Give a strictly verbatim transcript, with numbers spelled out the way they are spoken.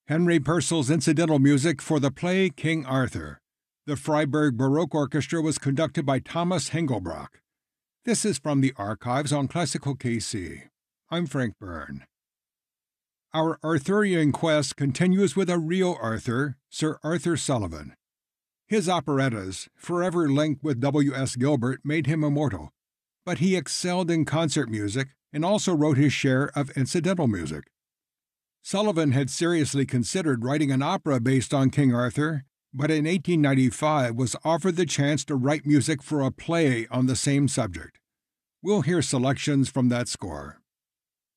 Henry Purcell's incidental music for the play King Arthur. The Freiburg Baroque Orchestra was conducted by Thomas Hengelbrock. This is from the archives on Classical K C. I'm Frank Byrne. Our Arthurian quest continues with a real Arthur, Sir Arthur Sullivan. His operettas, forever linked with W S Gilbert, made him immortal, but he excelled in concert music and also wrote his share of incidental music. Sullivan had seriously considered writing an opera based on King Arthur, but in eighteen ninety-five was offered the chance to write music for a play on the same subject. We'll hear selections from that score.